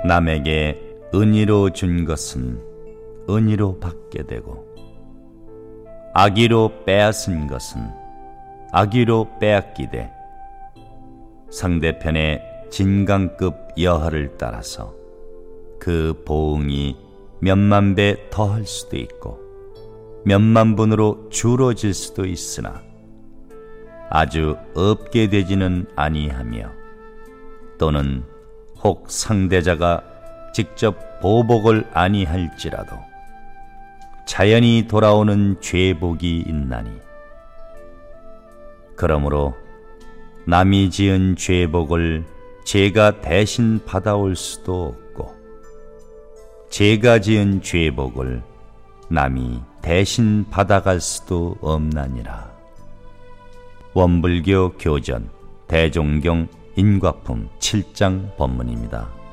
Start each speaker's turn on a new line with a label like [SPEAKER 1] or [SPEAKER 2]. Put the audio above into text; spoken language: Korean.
[SPEAKER 1] 남에게 은희로 준 것은 은희로 받게 되고 악의로 빼앗은 것은 악의로 빼앗기되 상대편의 진강급 여하를 따라서 그 보응이 몇만 배 더할 수도 있고 몇만 분으로 줄어질 수도 있으나 아주 없게 되지는 아니하며 또는 혹 상대자가 직접 보복을 아니할지라도 자연히 돌아오는 죄복이 있나니 그러므로 남이 지은 죄복을 제가 대신 받아올 수도 없고 제가 지은 죄복을 남이 대신 받아갈 수도 없나니라. 원불교 교전 대종경 인과품 7장 법문입니다.